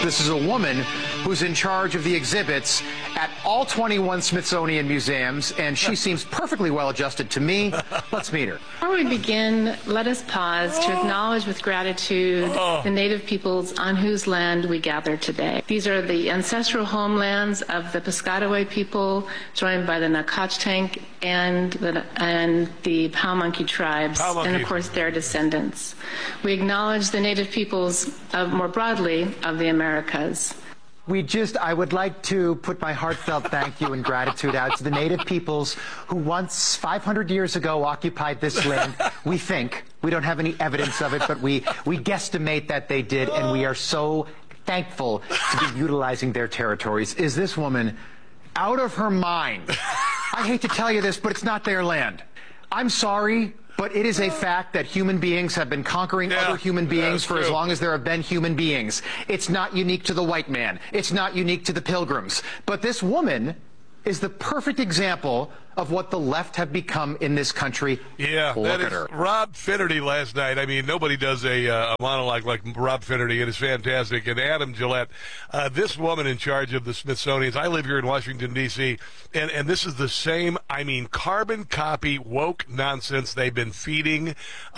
This is a woman who's in charge of the exhibits at all 21 Smithsonian museums, and she seems perfectly well adjusted to me. Let's meet her. Before we begin, let us pause to acknowledge with gratitude the native peoples on whose land we gather today. These are the ancestral homelands of the Piscataway people, joined by the Nacotchtank and the Paumanki tribes, and of course their descendants. We acknowledge the native peoples more broadly of the Americas. I would like to put my heartfelt thank you and gratitude out to the native peoples who once, 500 years ago, occupied this land. We think. We don't have any evidence of it, but we guesstimate that they did, and we are so thankful to be utilizing their territories. Is this woman out of her mind? I hate to tell you this, but it's not their land. I'm sorry, but it is a fact that human beings have been conquering other human beings for as long as there have been human beings. It's not unique to the white man. It's not unique to the Pilgrims. But this woman is the perfect example of what the left have become in this country. Yeah, Look at her. Rob Finnerty last night. I mean, nobody does a monologue like Rob Finnerty. It is fantastic. And Adam Gillette, this woman in charge of the Smithsonian's. I live here in Washington, D.C., and this is the same, carbon copy woke nonsense they've been feeding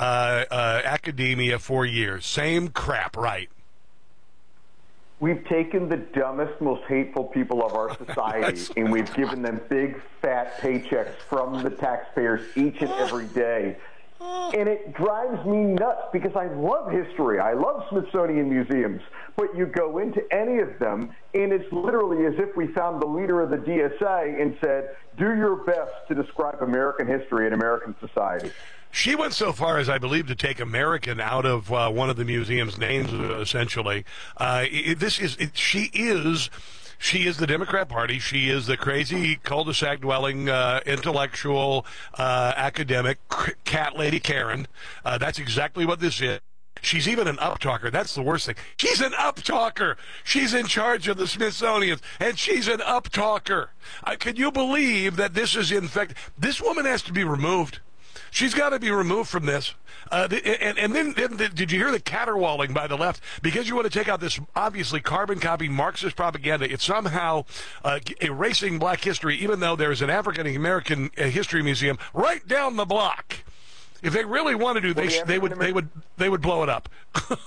academia for years. Same crap, right? We've taken the dumbest, most hateful people of our society, and we've given them big, fat paychecks from the taxpayers each and every day. And it drives me nuts because I love history. I love Smithsonian museums. But you go into any of them, and it's literally as if we found the leader of the DSA and said, do your best to describe American history and American society. She went so far as, I believe, to take American out of one of the museum's names, essentially. She is the Democrat Party. She is the crazy cul-de-sac dwelling intellectual academic cat lady Karen. That's exactly what this is. She's even an uptalker. That's the worst thing. She's an uptalker. She's in charge of the Smithsonian, and she's an uptalker. Could you believe that this is, in fact, this woman has to be removed? She's got to be removed from this. And then did you hear the caterwauling by the left? Because you want to take out this obviously carbon copy Marxist propaganda, it's somehow erasing black history, even though there's an African-American history museum right down the block. If they really wanted to, they would blow it up.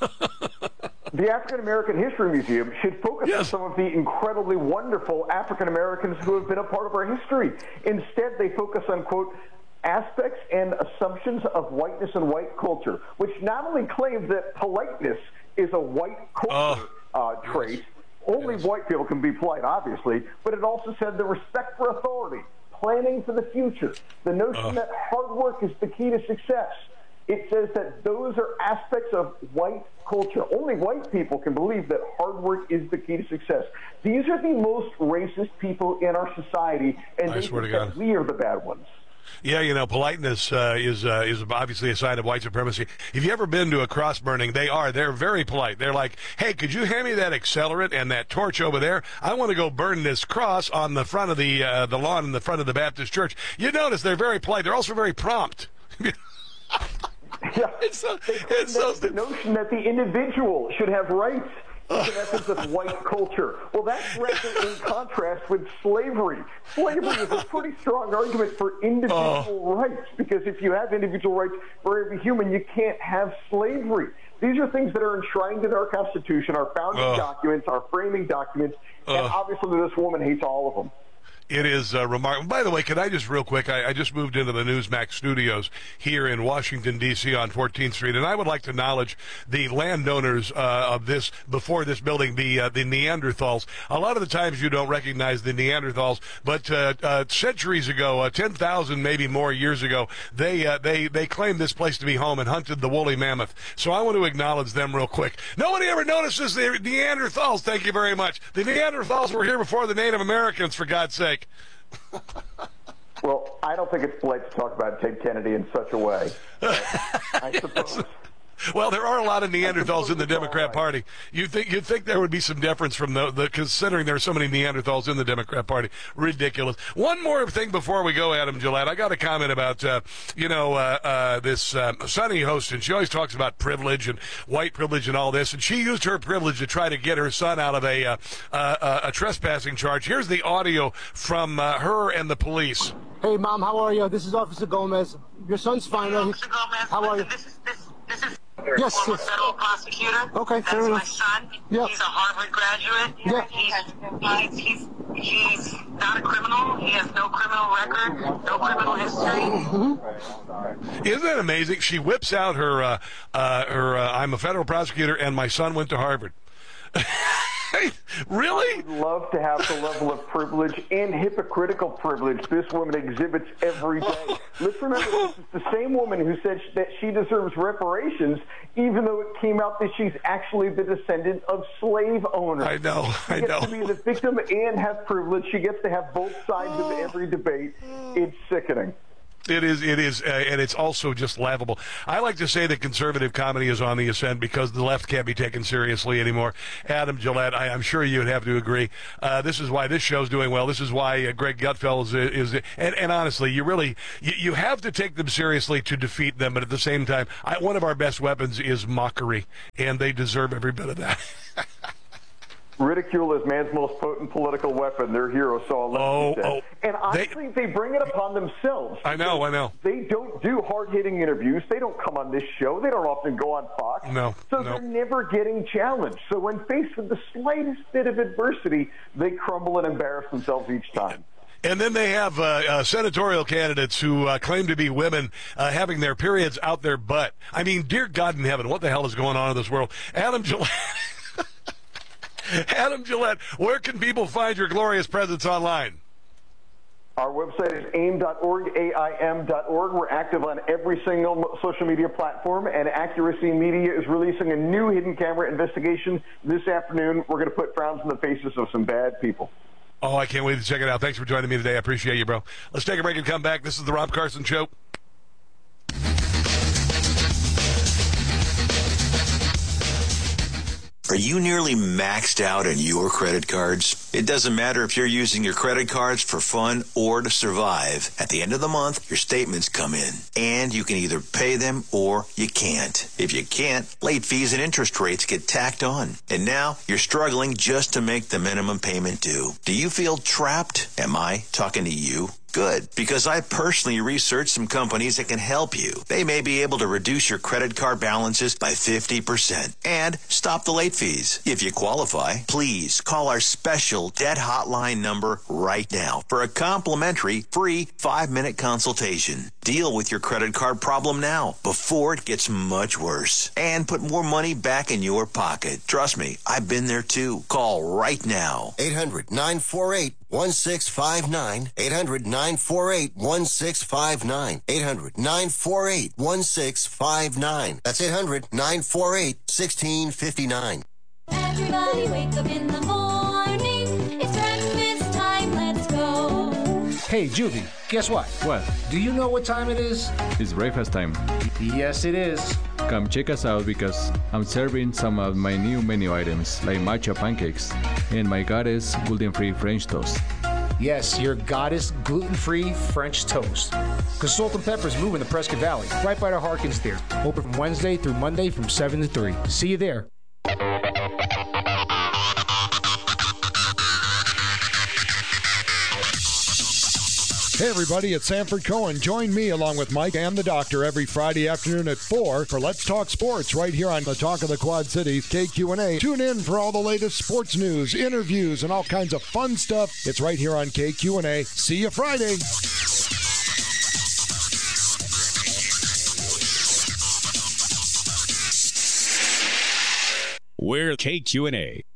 The African-American History Museum should focus on some of the incredibly wonderful African-Americans who have been a part of our history. Instead, they focus on, quote, aspects and assumptions of whiteness and white culture, which not only claims that politeness is a white culture trait, only white people can be polite, obviously, but it also said the respect for authority, planning for the future, the notion that hard work is the key to success. It says that those are aspects of white culture. Only white people can believe that hard work is the key to success. These are the most racist people in our society, and they think that we are the bad ones. Yeah, politeness is obviously a sign of white supremacy. If you've ever been to a cross burning, they're very polite. They're like, hey, could you hand me that accelerant and that torch over there? I want to go burn this cross on the front of the lawn in the front of the Baptist church. You notice they're very polite. They're also very prompt. Yeah, the notion that the individual should have rights. An essence of white culture. Well, that's in contrast with slavery. Slavery is a pretty strong argument for individual rights, because if you have individual rights for every human, you can't have slavery. These are things that are enshrined in our Constitution, our founding documents, our framing documents, and obviously this woman hates all of them. It is remarkable. By the way, can I just real quick, I just moved into the Newsmax studios here in Washington, D.C. on 14th Street, and I would like to acknowledge the landowners of this, before this building, the Neanderthals. A lot of the times you don't recognize the Neanderthals, but centuries ago, 10,000 maybe more years ago, they claimed this place to be home and hunted the woolly mammoth. So I want to acknowledge them real quick. Nobody ever notices the Neanderthals. Thank you very much. The Neanderthals were here before the Native Americans, for God's sake. Well, I don't think it's polite to talk about Ted Kennedy in such a way. I suppose. Well, there are a lot of Neanderthals in the Democrat Party. You'd think there would be some deference from the considering there are so many Neanderthals in the Democrat Party. Ridiculous. One more thing before we go, Adam Gillette. I got a comment about this Sunny host, and she always talks about privilege and white privilege and all this, and she used her privilege to try to get her son out of a trespassing charge. Here's the audio from her and the police. Hey, Mom, how are you? This is Officer Gomez. Your son's fine. Officer Gomez, how are you? This is Yes, former yes. federal prosecutor. Okay, fair enough. That's my son. Yeah. He's a Harvard graduate. Yeah. He's not a criminal. He has no criminal record, no criminal history. Isn't that amazing? She whips out her I'm a federal prosecutor and my son went to Harvard. Really? I would love to have the level of privilege and hypocritical privilege this woman exhibits every day. Let's remember, this is the same woman who said that she deserves reparations, even though it came out that she's actually the descendant of slave owners. I know. She gets to be the victim and have privilege. She gets to have both sides of every debate. It's sickening. It is, and it's also just laughable. I like to say that conservative comedy is on the ascent because the left can't be taken seriously anymore. Adam Gillette, I'm sure you'd have to agree. This is why this show's doing well. This is why Greg Gutfeld is and honestly, you have to take them seriously to defeat them, but at the same time, one of our best weapons is mockery, and they deserve every bit of that. Ridicule is man's most potent political weapon. They're heroes, so I'll let you say. And honestly, they bring it upon themselves. I know. They don't do hard-hitting interviews. They don't come on this show. They don't often go on Fox. So they're never getting challenged. So when faced with the slightest bit of adversity, they crumble and embarrass themselves each time. And then they have senatorial candidates who claim to be women having their periods out their butt. I mean, dear God in heaven, what the hell is going on in this world? Adam Gillette. Adam Gillette, where can people find your glorious presence online? Our website is aim.org, AIM.org. We're active on every single social media platform, and Accuracy Media is releasing a new hidden camera investigation this afternoon. We're going to put frowns in the faces of some bad people. Oh, I can't wait to check it out. Thanks for joining me today. I appreciate you, bro. Let's take a break and come back. This is the Rob Carson Show. Are you nearly maxed out on your credit cards? It doesn't matter if you're using your credit cards for fun or to survive. At the end of the month, your statements come in, and you can either pay them or you can't. If you can't, late fees and interest rates get tacked on. And now you're struggling just to make the minimum payment due. Do you feel trapped? Am I talking to you? Good, because I personally researched some companies that can help you. They may be able to reduce your credit card balances by 50% and stop the late fees. If you qualify, please call our special debt hotline number right now for a complimentary free 5-minute consultation. Deal with your credit card problem now before it gets much worse and put more money back in your pocket. Trust me, I've been there too. Call right now. 800-948-1659. 800-948-1659. 800-948-1659. That's 800-948-1659. Everybody wake up in the morning. It's breakfast time. Let's go. Hey, Juvie, guess what? What? Do you know what time it is? It's breakfast time. Yes, it is. Come check us out because I'm serving some of my new menu items like matcha pancakes and my goddess gluten-free French toast. Yes, your goddess gluten-free French toast. Because Salt and Pepper's moving to Prescott Valley, right by the Harkins Theater. Open from Wednesday through Monday from 7 to 3. See you there. Hey everybody, it's Sanford Cohen. Join me along with Mike and the Doctor every Friday afternoon at 4 for Let's Talk Sports right here on the Talk of the Quad Cities, KQNA. Tune in for all the latest sports news, interviews, and all kinds of fun stuff. It's right here on KQNA. See you Friday. We're KQNA.